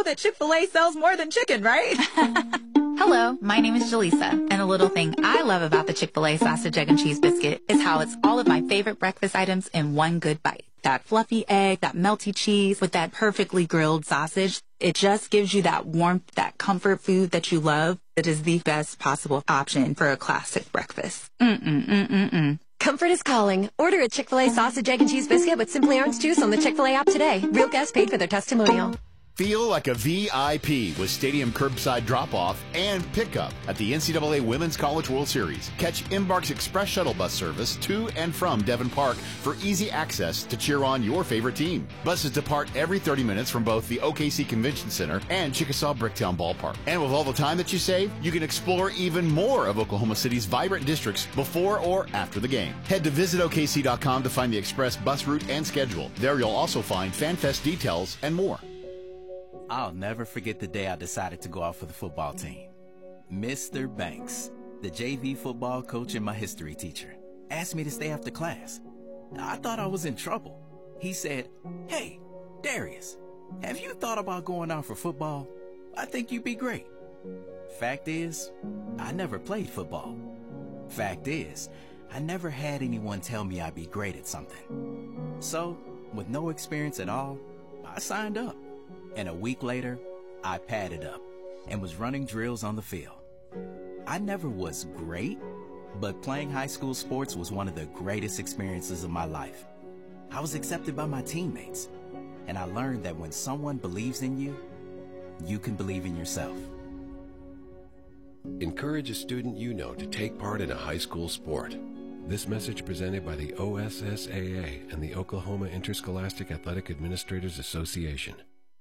that Chick-fil-A sells more than chicken, right? Hello, my name is Jaleesa, and a little thing I love about the Chick-fil-A sausage, egg, and cheese biscuit is how it's all of my favorite breakfast items in one good bite. That fluffy egg, that melty cheese with that perfectly grilled sausage. It just gives you that warmth, that comfort food that you love. It is the best possible option for a classic breakfast. Comfort is calling. Order a Chick-fil-A sausage, egg, and cheese biscuit with Simply Orange Juice on the Chick-fil-A app today. Real guests paid for their testimonial. Feel like a VIP with stadium curbside drop-off and pickup at the NCAA Women's College World Series. Catch Embark's Express Shuttle Bus service to and from Devon Park for easy access to cheer on your favorite team. Buses depart every 30 minutes from both the OKC Convention Center and Chickasaw Bricktown Ballpark. And with all the time that you save, you can explore even more of Oklahoma City's vibrant districts before or after the game. Head to visitokc.com to find the Express bus route and schedule. There you'll also find FanFest details and more. I'll never forget the day I decided to go out for the football team. Mr. Banks, the JV football coach and my history teacher, asked me to stay after class. I thought I was in trouble. He said, "Hey, Darius, have you thought about going out for football? I think you'd be great." Fact is, I never played football. Fact is, I never had anyone tell me I'd be great at something. So, with no experience at all, I signed up. And a week later, I padded up and was running drills on the field. I never was great, but playing high school sports was one of the greatest experiences of my life. I was accepted by my teammates, and I learned that when someone believes in you, you can believe in yourself. Encourage a student you know to take part in a high school sport. This message presented by the OSSAA and the Oklahoma Interscholastic Athletic Administrators Association.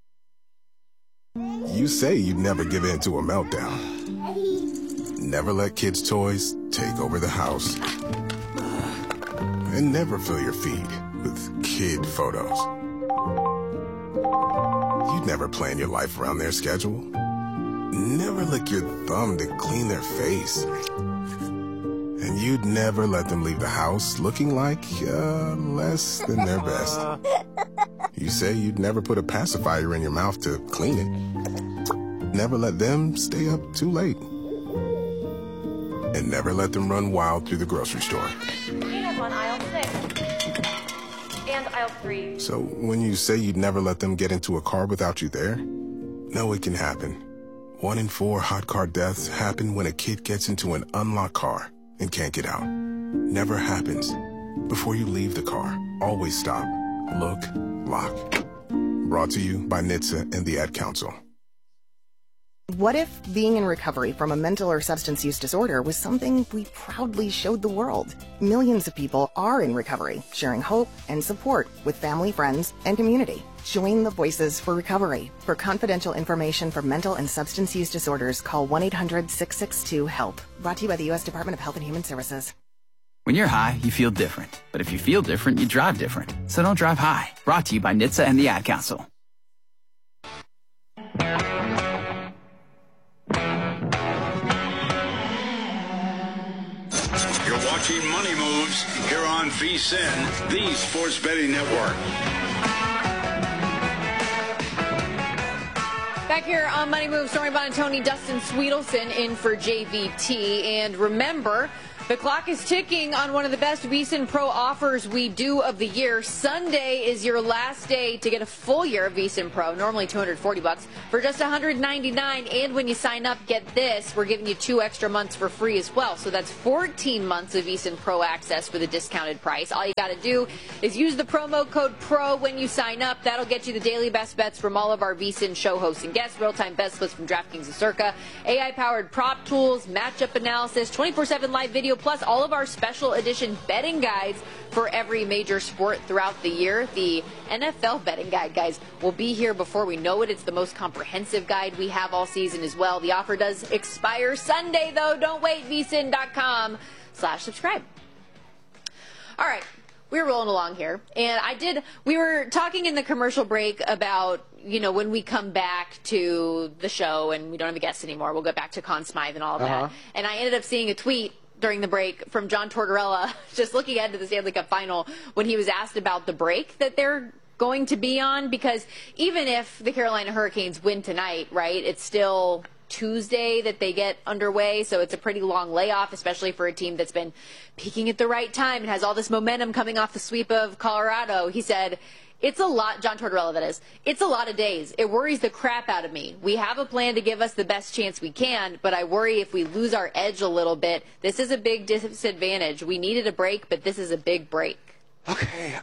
You say you'd never give in to a meltdown. Never let kids' toys take over the house. And never fill your feed with kid photos. You'd never plan your life around their schedule. Never lick your thumb to clean their face. And you'd never let them leave the house looking like less than their best. You say you'd never put a pacifier in your mouth to clean it. Never let them stay up too late. And never let them run wild through the grocery store. Peanuts on aisle 6. And aisle 3. So when you say you'd never let them get into a car without you there, know it can happen. 1 in 4 hot car deaths happen when a kid gets into an unlocked car and can't get out. Never happens. Before you leave the car, always stop, look, lock. Brought to you by NHTSA and the Ad Council. What if being in recovery from a mental or substance use disorder was something we proudly showed the world? Millions of people are in recovery, sharing hope and support with family, friends, and community. Join the Voices for Recovery. For confidential information for mental and substance use disorders, call 1-800-662-HELP. Brought to you by the U.S. Department of Health and Human Services. When you're high, you feel different. But if you feel different, you drive different. So don't drive high. Brought to you by NHTSA and the Ad Council. You're watching Money Moves here on VSiN, the Sports Betting Network. Back here on Money Moves, Stormy Buonantony, Dustin Sweetelson in for JVT. And remember, the clock is ticking on one of the best VSiN Pro offers we do of the year. Sunday is your last day to get a full year of VSiN Pro, normally $240 for just $199. And when you sign up, get this, we're giving you 2 extra months for free as well. So that's 14 months of VSiN Pro access for the discounted price. All you got to do is use the promo code PRO when you sign up. That'll get you the daily best bets from all of our VSiN show hosts and guests, real-time best lists from DraftKings and Circa, AI-powered prop tools, matchup analysis, 24/7 live video, plus all of our special edition betting guides for every major sport throughout the year. The NFL betting guide, guys, will be here before we know it. It's the most comprehensive guide we have all season as well. The offer does expire Sunday, though. Don't wait. VSiN.com/subscribe. All right. We're rolling along here. And we were talking in the commercial break about, when we come back to the show and we don't have a guest anymore, we'll get back to Conn Smythe and all of that. And I ended up seeing a tweet during the break from John Tortorella, just looking ahead to the Stanley Cup final, when he was asked about the break that they're going to be on, because even if the Carolina Hurricanes win tonight, right, it's still Tuesday that they get underway, so it's a pretty long layoff, especially for a team that's been peaking at the right time and has all this momentum coming off the sweep of Colorado. He said, it's a lot, John Tortorella that is, it's a lot of days. It worries the crap out of me. We have a plan to give us the best chance we can, but I worry if we lose our edge a little bit, this is a big disadvantage. We needed a break, but this is a big break. Okay,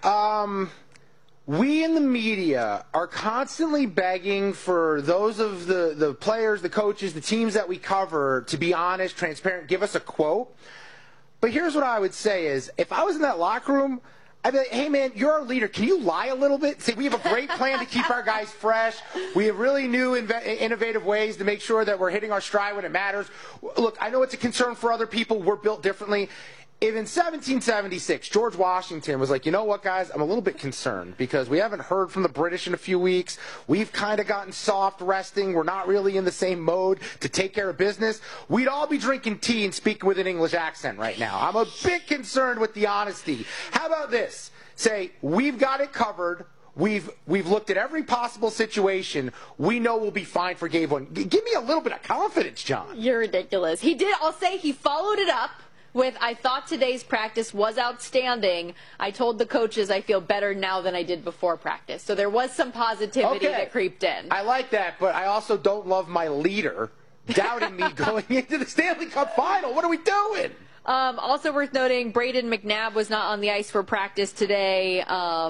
we in the media are constantly begging for those of the players, the coaches, the teams that we cover to be honest, transparent, give us a quote. But here's what I would say is, if I was in that locker room, I'd be like, hey, man, you're our leader. Can you lie a little bit? Say, we have a great plan to keep our guys fresh. We have really new, innovative ways to make sure that we're hitting our stride when it matters. Look, I know it's a concern for other people. We're built differently. If in 1776, George Washington was like, you know what, guys, I'm a little bit concerned because we haven't heard from the British in a few weeks. We've kind of gotten soft resting. We're not really in the same mode to take care of business. We'd all be drinking tea and speaking with an English accent right now. I'm a bit concerned with the honesty. How about this? Say, we've got it covered. We've looked at every possible situation. We know we'll be fine for game one. Give me a little bit of confidence, John. You're ridiculous. He did. I'll say he followed it up with, I thought today's practice was outstanding. I told the coaches I feel better now than I did before practice. So there was some positivity that creeped in. I like that, but I also don't love my leader doubting me going into the Stanley Cup final. What are we doing? Also worth noting, Braden McNabb was not on the ice for practice today,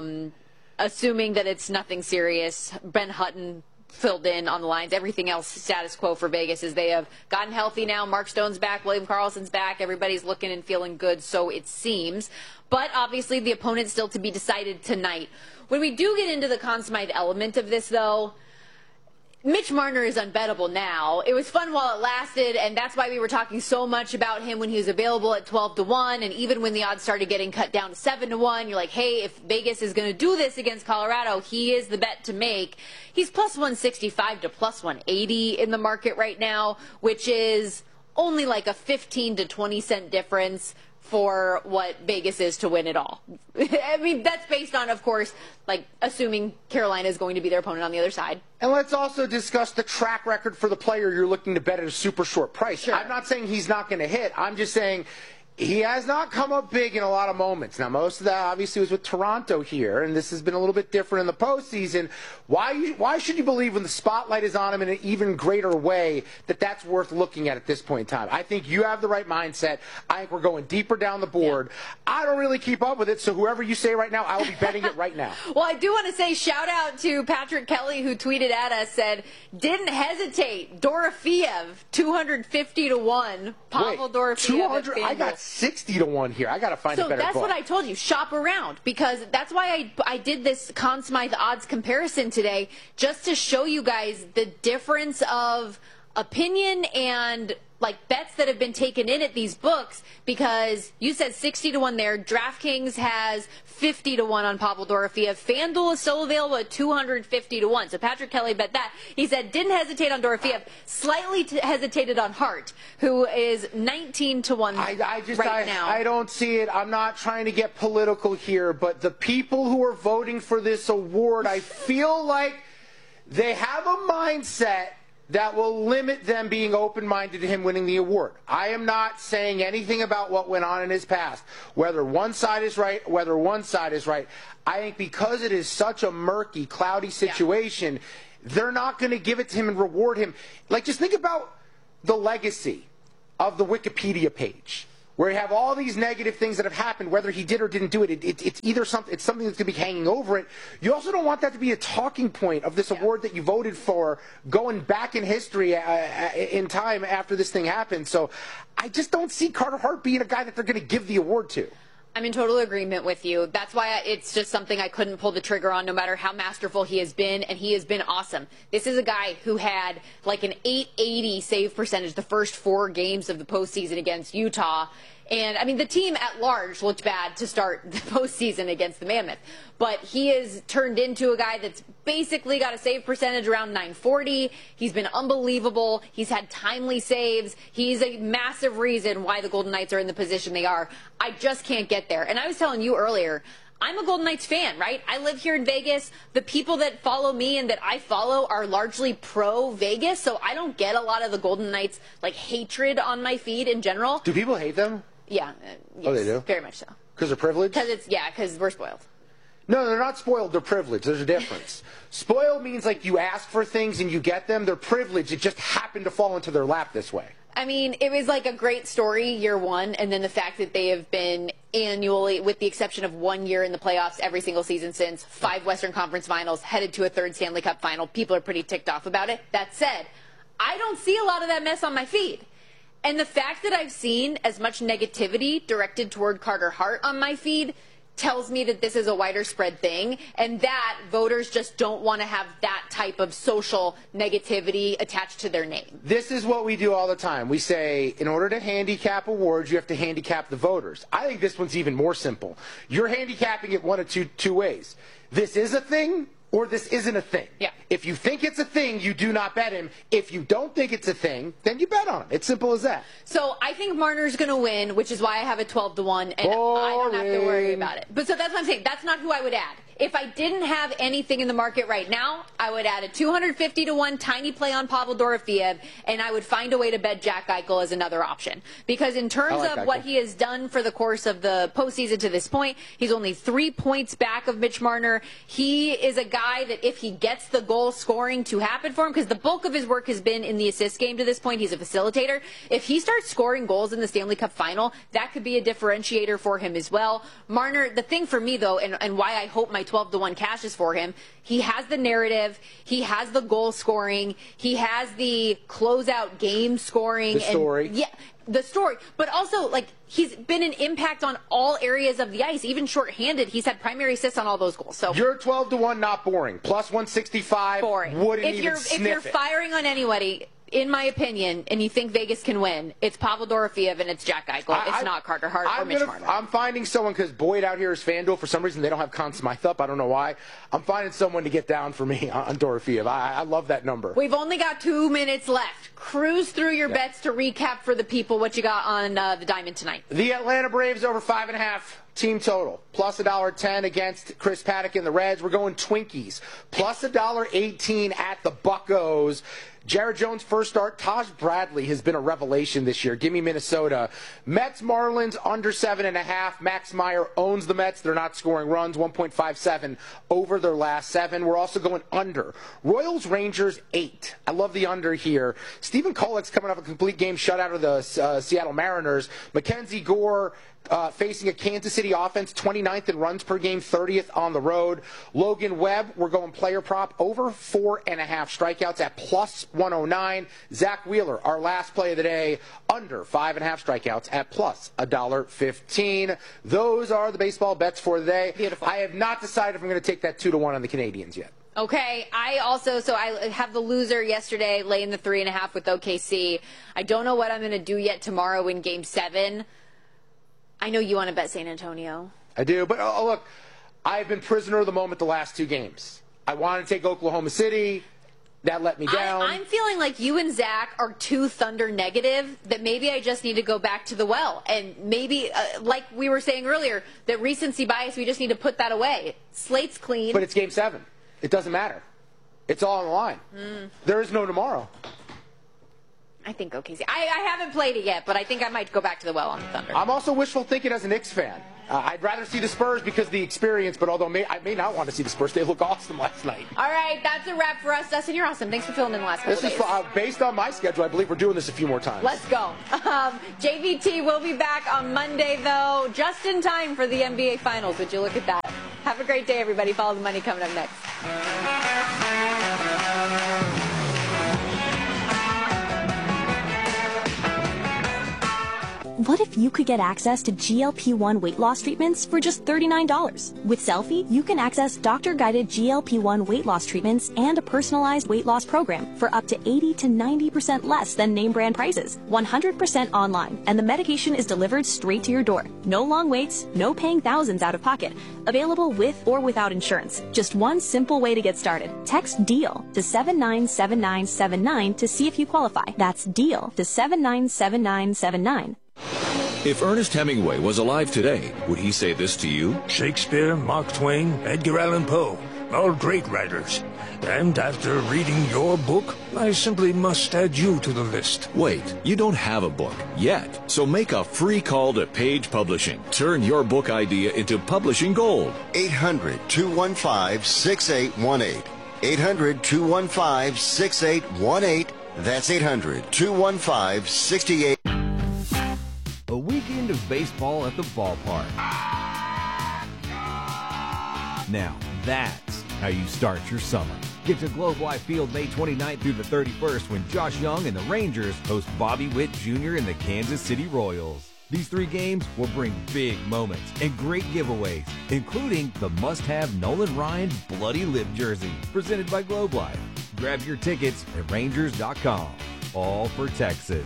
assuming that it's nothing serious. Ben Hutton filled in on the lines. Everything else status quo for Vegas as they have gotten healthy now. Mark Stone's back, William Karlsson's back. Everybody's looking and feeling good, so it seems. But obviously the opponent's still to be decided tonight. When we do get into the Conn Smythe element of this, though, Mitch Marner is unbettable now. It was fun while it lasted, and that's why we were talking so much about him when he was available at 12-1, and even when the odds started getting cut down to 7-1, you're like, hey, if Vegas is going to do this against Colorado, he is the bet to make. He's plus 165 to plus 180 in the market right now, which is only like a 15 to 20 cent difference for what Vegas is to win it all. I mean, that's based on, of course, like assuming Carolina is going to be their opponent on the other side. And let's also discuss the track record for the player you're looking to bet at a super short price. Sure. I'm not saying he's not going to hit. I'm just saying he has not come up big in a lot of moments. Now, most of that obviously was with Toronto here, and this has been a little bit different in the postseason. Why should you believe when the spotlight is on him in an even greater way that that's worth looking at this point in time? I think you have the right mindset. I think we're going deeper down the board. Yeah. I don't really keep up with it, so whoever you say right now, I will be betting it right now. Well, I do want to say shout out to Patrick Kelly, who tweeted at us, said, didn't hesitate. Dorofeev, 250-1. Pavel Dorofeev. 200. I got 60-1 here. I got to find a better So that's book. what I told you. Shop around, because that's why I did this Conn Smythe odds comparison today, just to show you guys the difference of opinion and like bets that have been taken in at these books, because you said 60-1 there. DraftKings has 50-1 on Pavel Dorofeev. FanDuel is still available at 250-1. So Patrick Kelly bet that. He said didn't hesitate on Dorofeev, slightly hesitated on Hart, who is 19-1 right now. I don't see it. I'm not trying to get political here, but the people who are voting for this award, I feel like they have a mindset that will limit them being open-minded to him winning the award. I am not saying anything about what went on in his past, whether one side is right, whether one side is right. I think because it is such a murky, cloudy situation, they're not going to give it to him and reward him. Like, just think about the legacy of the Wikipedia page, where you have all these negative things that have happened, whether he did or didn't do it. It's either something that's going to be hanging over it. You also don't want that to be a talking point of this award that you voted for going back in history in time after this thing happened. So I just don't see Carter Hart being a guy that they're going to give the award to. I'm in total agreement with you. That's why it's just something I couldn't pull the trigger on, no matter how masterful he has been, and he has been awesome. This is a guy who had like an 880 save percentage the first 4 games of the postseason against Utah. And, I mean, the team at large looked bad to start the postseason against the Mammoth. But he has turned into a guy that's basically got a save percentage around 940. He's been unbelievable. He's had timely saves. He's a massive reason why the Golden Knights are in the position they are. I just can't get there. And I was telling you earlier, I'm a Golden Knights fan, right? I live here in Vegas. The people that follow me and that I follow are largely pro Vegas, so I don't get a lot of the Golden Knights like hatred on my feed in general. Do people hate them? Yeah. Yes, oh, they do? Very much so. Because they're privileged? Because we're spoiled. No, they're not spoiled. They're privileged. There's a difference. Spoiled means like you ask for things and you get them. They're privileged. It just happened to fall into their lap this way. I mean, it was like a great story year one, and then the fact that they have been annually, with the exception of 1 year in the playoffs every single season since, 5 Western Conference Finals, headed to a 3rd Stanley Cup final. People are pretty ticked off about it. That said, I don't see a lot of that mess on my feed. And the fact that I've seen as much negativity directed toward Carter Hart on my feed tells me that this is a wider spread thing, and that voters just don't want to have that type of social negativity attached to their name. This is what we do all the time. We say, in order to handicap awards, you have to handicap the voters. I think this one's even more simple. You're handicapping it one of two ways. This is a thing, or this isn't a thing. Yeah. If you think it's a thing, you do not bet him. If you don't think it's a thing, then you bet on him. It's simple as that. So I think Marner's going to win, which is why I have a 12-1, and I don't have to worry about it. But so that's what I'm saying. That's not who I would add. If I didn't have anything in the market right now, I would add a 250-1 tiny play on Pavel Dorofeev, and I would find a way to bet Jack Eichel as another option. Because in terms of what he has done for the course of the postseason to this point, he's only 3 points back of Mitch Marner. He is a guy that if he gets the goal scoring to happen for him, because the bulk of his work has been in the assist game to this point, he's a facilitator. If he starts scoring goals in the Stanley Cup final, that could be a differentiator for him as well. Marner, the thing for me, though, and why I hope my 12-1 cash is for him, he has the narrative, he has the goal scoring, he has the closeout game scoring. The story. And, yeah, the story. But also, like, he's been an impact on all areas of the ice, even shorthanded. He's had primary assists on all those goals. So you're 12-1, not boring. Plus 165. Boring. Wouldn't if you're firing on anybody, in my opinion, and you think Vegas can win, it's Pavel Dorofeev and it's Jack Eichel. It's not Carter Hart or Mitch Marner. I'm finding someone, because Boyd out here is FanDuel. For some reason, they don't have Conn Smythe up. I don't know why. I'm finding someone to get down for me on Dorofeev. I love that number. We've only got 2 minutes left. Cruise through your bets to recap for the people what you got on the Diamond tonight. The Atlanta Braves over 5.5. Team total, plus $1.10 against Chris Paddock and the Reds. We're going Twinkies, plus $1.18 at the Buccos. Jared Jones' first start. Taj Bradley has been a revelation this year. Give me Minnesota. Mets, Marlins, under 7.5. Max Meyer owns the Mets. They're not scoring runs. 1.57 over their last 7. We're also going under. Royals, Rangers, 8. I love the under here. Stephen Kolek's coming off a complete game shutout of the Seattle Mariners. Mackenzie Gore facing a Kansas City offense, 29th in runs per game, 30th on the road. Logan Webb, we're going player prop, over 4.5 strikeouts at plus 109. Zach Wheeler, our last play of the day, under 5.5 strikeouts at plus $1.15. Those are the baseball bets for the day. Beautiful. I have not decided if I'm going to take that 2-1 on the Canadians yet. Okay, I have the loser yesterday, laying the 3.5 with OKC. I don't know what I'm going to do yet tomorrow in Game 7. I know you want to bet San Antonio. I do, but look, I've been prisoner of the moment the last 2 games. I wanted to take Oklahoma City. That let me down. I'm feeling like you and Zach are too Thunder negative, that maybe I just need to go back to the well. And maybe, like we were saying earlier, that recency bias, we just need to put that away. Slate's clean. But it's Game 7. It doesn't matter. It's all on the line. There is no tomorrow. I think OKC. I haven't played it yet, but I think I might go back to the well on the Thunder. I'm also wishful thinking as a Knicks fan. I'd rather see the Spurs because of the experience, but although I may not want to see the Spurs, they look awesome last night. All right, that's a wrap for us. Dustin, you're awesome. Thanks for filling in the last couple of days. This is based on my schedule. I believe we're doing this a few more times. Let's go. JVT will be back on Monday, though, just in time for the NBA Finals. Would you look at that? Have a great day, everybody. Follow the money coming up next. What if you could get access to GLP-1 weight loss treatments for just $39? With Selfie, you can access doctor-guided GLP-1 weight loss treatments and a personalized weight loss program for up to 80 to 90% less than name brand prices. 100% online, and the medication is delivered straight to your door. No long waits, no paying thousands out of pocket. Available with or without insurance. Just one simple way to get started. Text DEAL to 797979 to see if you qualify. That's DEAL to 797979. If Ernest Hemingway was alive today, would he say this to you? Shakespeare, Mark Twain, Edgar Allan Poe, all great writers. And after reading your book, I simply must add you to the list. Wait, you don't have a book yet, so make a free call to Page Publishing. Turn your book idea into publishing gold. 800-215-6818. 800-215-6818. That's 800-215-6818. A weekend of baseball at the ballpark. Now, that's how you start your summer. Get to Globe Life Field May 29th through the 31st when Josh Young and the Rangers host Bobby Witt Jr. and the Kansas City Royals. These 3 games will bring big moments and great giveaways, including the must-have Nolan Ryan Bloody Lip jersey, presented by Globe Life. Grab your tickets at Rangers.com. All for Texas.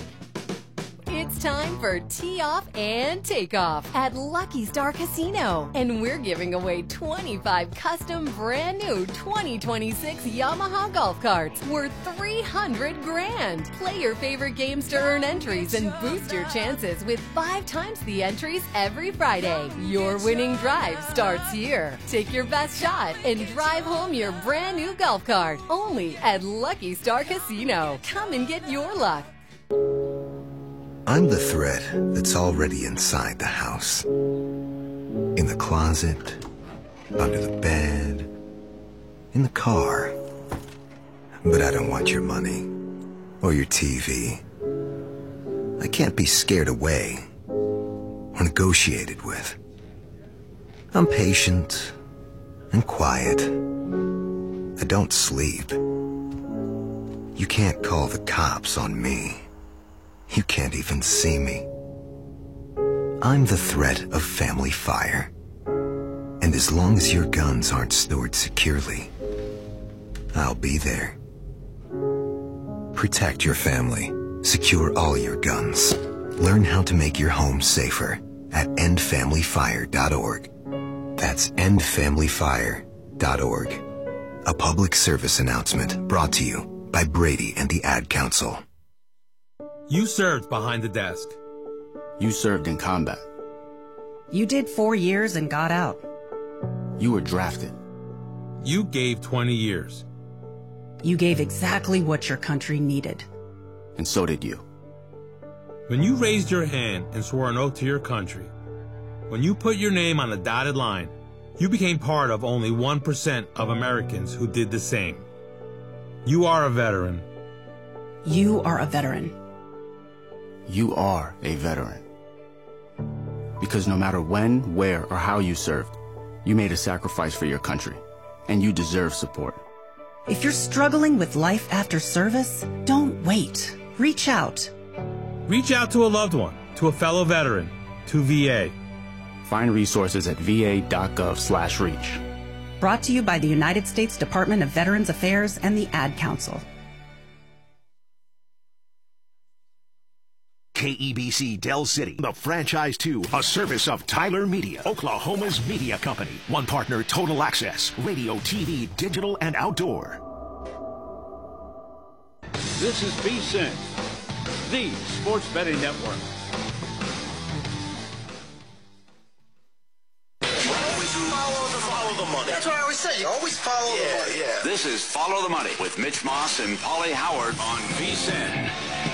It's time for Tee Off and Takeoff at Lucky Star Casino. And we're giving away 25 custom brand new 2026 Yamaha golf carts worth $300,000. Play your favorite games to earn entries and boost your chances with 5 times the entries every Friday. Your winning drive starts here. Take your best shot and drive home your brand new golf cart. Only at Lucky Star Casino. Come and get your luck. I'm the thread that's already inside the house. In the closet, under the bed, in the car. But I don't want your money or your TV. I can't be scared away or negotiated with. I'm patient and quiet. I don't sleep. You can't call the cops on me. You can't even see me. I'm the threat of family fire. And as long as your guns aren't stored securely, I'll be there. Protect your family. Secure all your guns. Learn how to make your home safer at endfamilyfire.org. That's endfamilyfire.org. A public service announcement brought to you by Brady and the Ad Council. You served behind the desk. You served in combat. You did 4 years and got out. You were drafted. You gave 20 years. You gave exactly what your country needed. And so did you. When you raised your hand and swore an oath to your country, when you put your name on a dotted line, you became part of only 1% of Americans who did the same. You are a veteran. You are a veteran. You are a veteran. Because no matter when, where, or how you served, you made a sacrifice for your country, and you deserve support. If you're struggling with life after service, don't wait. Reach out. Reach out to a loved one, to a fellow veteran, to VA. Find resources at va.gov/reach. Brought to you by the United States Department of Veterans Affairs and the Ad Council. KEBC Del City, the franchise 2, a service of Tyler Media, Oklahoma's media company. One partner, Total Access, radio, TV, digital, and outdoor. This is VSiN, the sports betting network. Follow the money. That's what I always say. You always follow the money. Yeah. This is Follow the Money with Mitch Moss and Paulie Howard on VSiN.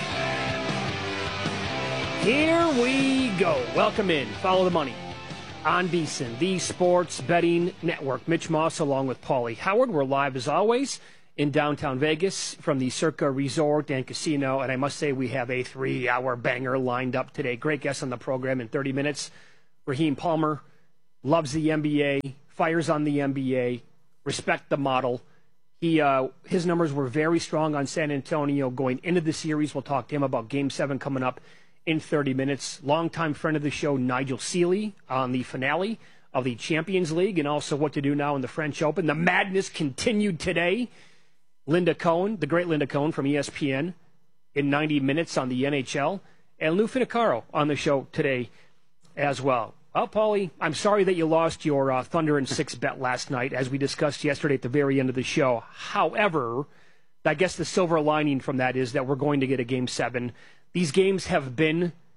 Here we go. Welcome in. Follow the Money on VSiN, the sports betting network. Mitch Moss along with Paulie Howard. We're live as always in downtown Vegas from the Circa Resort and Casino. And I must say we have a 3-hour banger lined up today. Great guest on the program in 30 minutes. Raheem Palmer loves the NBA, fires on the NBA, respect the model. His numbers were very strong on San Antonio going into the series. We'll talk to him about Game 7 coming up in 30 minutes. Longtime friend of the show, Nigel Seeley, on the finale of the Champions League and also what to do now in the French Open. The madness continued today. Linda Cohen, the great Linda Cohen from ESPN, in 90 minutes on the NHL. And Lou Finicaro on the show today as well. Oh, Paulie, I'm sorry that you lost your Thunder and 6 bet last night, as we discussed yesterday at the very end of the show. However, I guess the silver lining from that is that we're going to get a Game 7. These games have been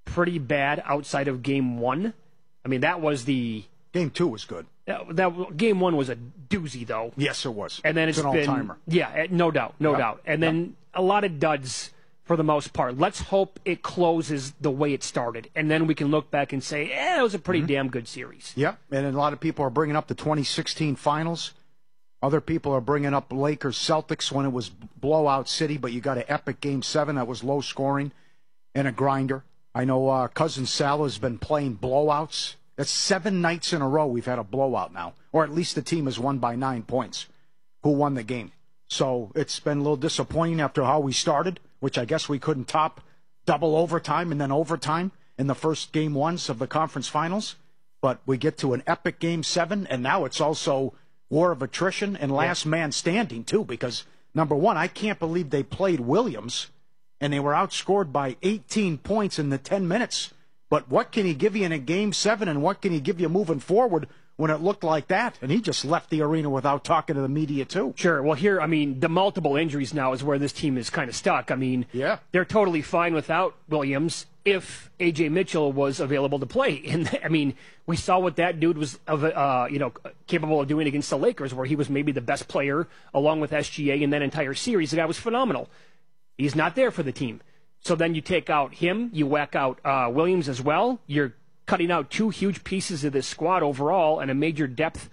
pretty bad outside of Game 1. I mean, that was the... Game 2 was good. Game 1 was a doozy, though. Yes, it was. And then it's an been... all-timer. Yeah, no doubt. And then a lot of duds for the most part. Let's hope it closes the way it started. And then we can look back and say, it was a pretty damn good series. Yep, and a lot of people are bringing up the 2016 finals. Other people are bringing up Lakers-Celtics when it was blowout city, but you got an epic Game 7 that was low scoring and a grinder. I know Cousin Sal has been playing blowouts. That's 7 nights in a row we've had a blowout now, or at least the team has won by 9 points. Who won the game? So it's been a little disappointing after how we started, which I guess we couldn't top double overtime and then overtime in the first Game 1s of the conference finals. But we get to an epic Game 7, and now it's also war of attrition and last man standing, too, because, number one, I can't believe they played Williams, and they were outscored by 18 points in the 10 minutes. But what can he give you in a Game 7, and what can he give you moving forward when it looked like that? And he just left the arena without talking to the media, too. Sure. Well, here, I mean, the multiple injuries now is where this team is kind of stuck. I mean, they're totally fine without Williams if A.J. Mitchell was available to play. And, I mean, we saw what that dude was capable of doing against the Lakers, where he was maybe the best player along with SGA in that entire series. The guy was phenomenal. He's not there for the team. So then you take out him, you whack out Williams as well. You're cutting out 2 huge pieces of this squad overall, and a major depth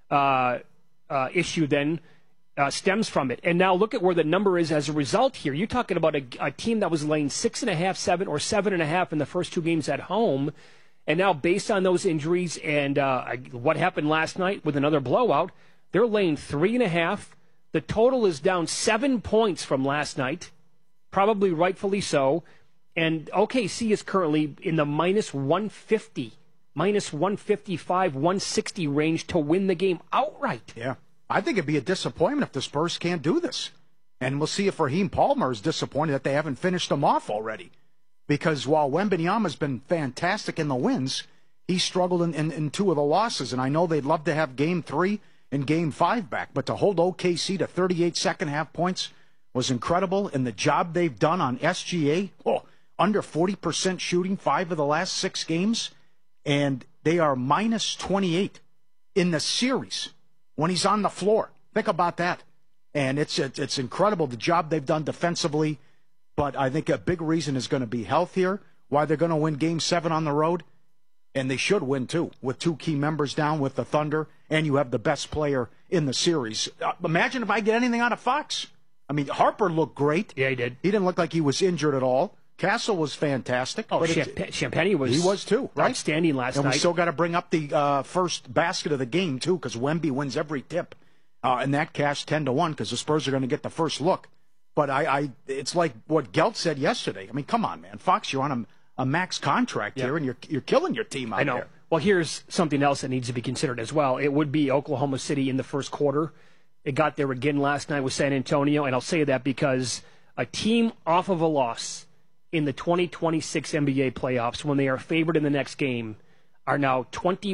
issue then stems from it. And now look at where the number is as a result here. You're talking about a team that was laying 6.5, 7, or 7.5 in the first 2 games at home. And now based on those injuries and what happened last night with another blowout, they're laying 3.5. The total is down 7 points from last night, probably rightfully so. And OKC is currently in the minus 150, minus 155, 160 range to win the game outright. Yeah. I think it'd be a disappointment if the Spurs can't do this. And we'll see if Raheem Palmer is disappointed that they haven't finished them off already. Because while Wembanyama's been fantastic in the wins, he struggled in 2 of the losses. And I know they'd love to have Game 3 and Game 5 back. But to hold OKC to 38 second-half points was incredible. And the job they've done on SGA, under 40% shooting 5 of the last 6 games. And they are minus 28 in the series when he's on the floor. Think about that. And it's incredible the job they've done defensively. But I think a big reason is going to be health here, why they're going to win Game 7 on the road. And they should win, too, with 2 key members down with the Thunder, and you have the best player in the series. Imagine if I get anything out of Fox. I mean, Harper looked great. Yeah, he did. He didn't look like he was injured at all. Castle was fantastic. Oh, Champagnie was. He was too, right? Outstanding last night. And we still got to bring up the first basket of the game too, because Wemby wins every tip, and that cashed 10-1 because the Spurs are going to get the first look. But it's like what Gelt said yesterday. I mean, come on, man, Fox, you're on a max contract here, and you're killing your team out there. I know. There. Well, here's something else that needs to be considered as well. It would be Oklahoma City in the first quarter. It got there again last night with San Antonio, and I'll say that because a team off of a loss in the 2026 NBA playoffs, when they are favored in the next game, are now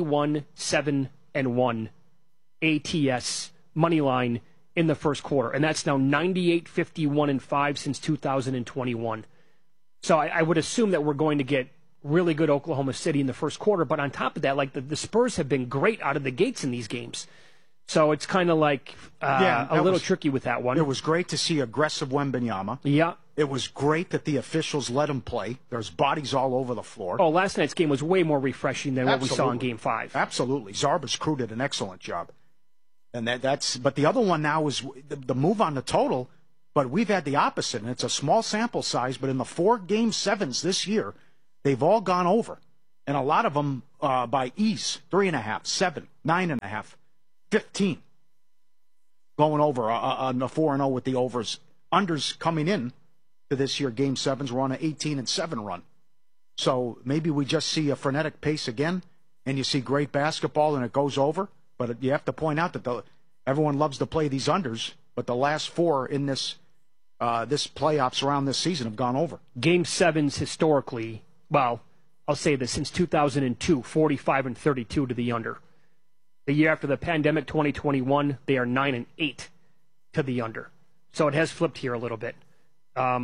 21-7-1 ATS money line in the first quarter, and that's now 98-51-5 since 2021. So I would assume that we're going to get really good Oklahoma City in the first quarter, but on top of that, like the Spurs have been great out of the gates in these games. So it's kind of like a little tricky with that one. It was great to see aggressive Wembanyama. Yeah. It was great that the officials let him play. There's bodies all over the floor. Oh, last night's game was way more refreshing than what we saw in Game 5. Absolutely. Zarba's crew did an excellent job. And but the other one now is the move on the total, but we've had the opposite, and it's a small sample size, but in the 4 Game 7s this year, they've all gone over. And a lot of them by ease, 3.5, 7, 9.5. 15 going over on the 4-0 with the overs. Unders coming in to this year, Game 7s, we're on an 18-7 run. So maybe we just see a frenetic pace again, and you see great basketball, and it goes over. But you have to point out that everyone loves to play these unders, but the last 4 in this playoffs around this season have gone over. Game 7s historically, well, I'll say this, since 2002, 45-32 to the under. The year after the pandemic, 2021, they are 9-8 to the under. So it has flipped here a little bit.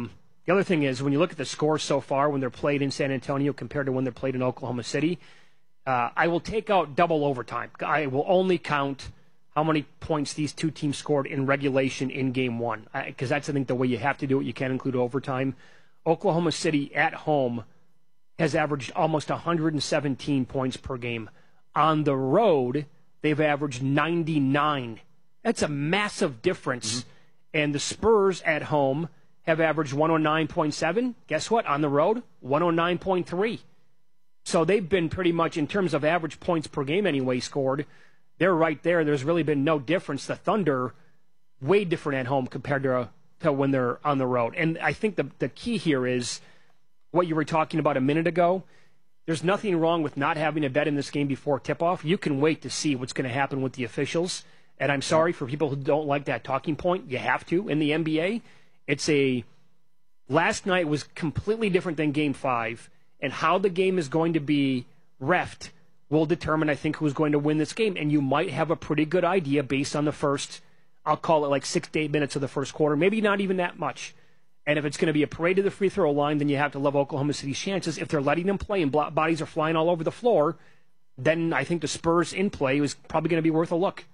The other thing is, when you look at the scores so far when they're played in San Antonio compared to when they're played in Oklahoma City, I will take out double overtime. I will only count how many points these two teams scored in regulation in Game 1, because that's, I think, the way you have to do it. You can't include overtime. Oklahoma City at home has averaged almost 117 points per game. On the road, they've averaged 99. That's a massive difference. Mm-hmm. And the Spurs at home have averaged 109.7. Guess what? On the road, 109.3. So they've been pretty much, in terms of average points per game anyway, scored, they're right there. There's really been no difference. The Thunder, way different at home compared to when they're on the road. And I think the key here is what you were talking about a minute ago. There's nothing wrong with not having a bet in this game before tip-off. You can wait to see what's going to happen with the officials. And I'm sorry for people who don't like that talking point. You have to in the NBA. Last night was completely different than Game 5, and how the game is going to be reffed will determine, I think, who's going to win this game. And you might have a pretty good idea based on the first, I'll call it like 6 to 8 minutes of the first quarter, maybe not even that much. And if it's going to be a parade to the free throw line, then you have to love Oklahoma City's chances. If they're letting them play and bodies are flying all over the floor, then I think the Spurs in play is probably going to be worth a look.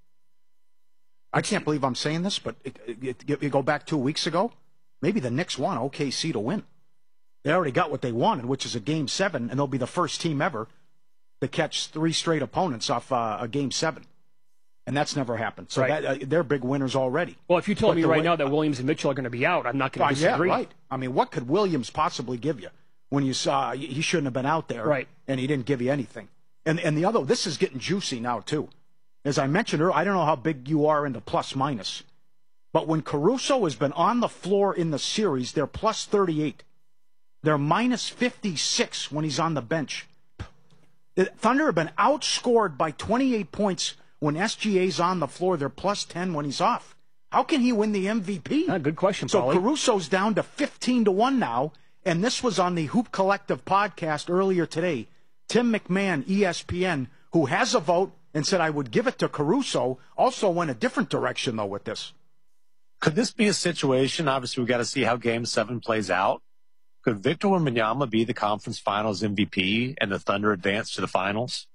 I can't believe I'm saying this, but you go back 2 weeks ago, maybe the Knicks want OKC to win. They already got what they wanted, which is a Game 7, and they'll be the first team ever to catch 3 straight opponents off a Game 7. And that's never happened. So right. They're big winners already. Well, if you told me right now that Williams and Mitchell are going to be out, I'm not going to disagree. Yeah, right. I mean, what could Williams possibly give you when you saw he shouldn't have been out there, right? And he didn't give you anything. And the other, this is getting juicy now too. As I mentioned earlier, I don't know how big you are into plus minus, but when Caruso has been on the floor in the series, they're plus 38. They're minus 56 when he's on the bench. The Thunder have been outscored by 28 points when SGA's on the floor. They're plus 10 when he's off. How can he win the MVP? Good question, So Paulie. Caruso's down to 15-1 now, and this was on the Hoop Collective podcast earlier today. Tim McMahon, ESPN, who has a vote and said I would give it to Caruso, also went a different direction, though, with this. Could this be a situation? Obviously, we've got to see how Game 7 plays out. Could Victor Wembanyama be the conference finals MVP and the Thunder advance to the finals?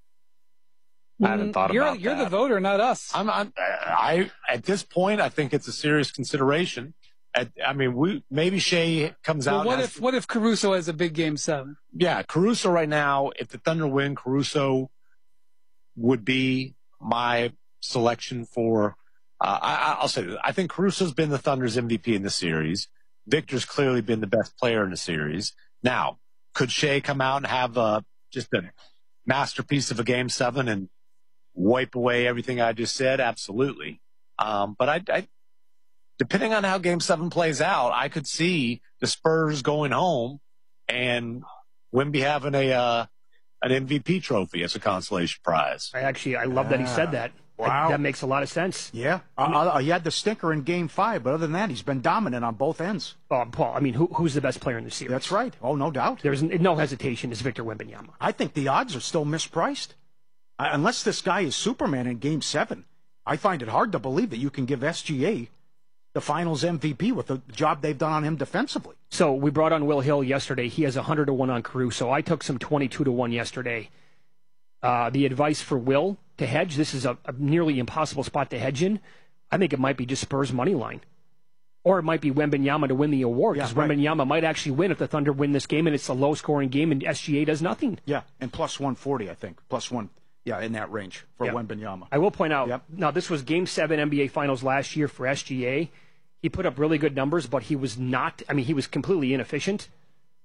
I hadn't thought about that. You're the voter, not us. I at this point, I think it's a serious consideration. Maybe Shea comes out. What if Caruso has a big Game 7? Yeah, Caruso right now, if the Thunder win, Caruso would be my selection for, I'll say this. I think Caruso's been the Thunder's MVP in the series. Victor's clearly been the best player in the series. Now, could Shea come out and have just a masterpiece of a Game 7 and wipe away everything I just said? Absolutely. But I depending on how Game 7 plays out, I could see the Spurs going home and Wemby having an MVP trophy as a consolation prize. I love that he said that. Wow. That makes a lot of sense. Yeah. He had the stinker in Game 5, but other than that, he's been dominant on both ends. Paul, I mean, who's the best player in the series? That's right. Oh, no doubt. There's no hesitation. It's Victor Wembanyama. I think the odds are still mispriced. Unless this guy is Superman in Game 7, I find it hard to believe that you can give SGA the finals MVP with the job they've done on him defensively. So we brought on Will Hill yesterday. He has 100-1 on Caruso. I took some 22-1 yesterday. The advice for Will to hedge, this is a nearly impossible spot to hedge in. I think it might be just Spurs money line. Or it might be Wembanyama to win the award, because Wembanyama might actually win if the Thunder win this game and it's a low-scoring game and SGA does nothing. Yeah, and plus 140, I think. Plus 1, in that range for Wembanyama. I will point out, now this was Game 7 NBA Finals last year for SGA. He put up really good numbers, but he was he was completely inefficient.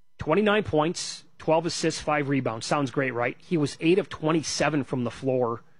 29 points, 12 assists, 5 rebounds. Sounds great, right? He was 8 of 27 from the floor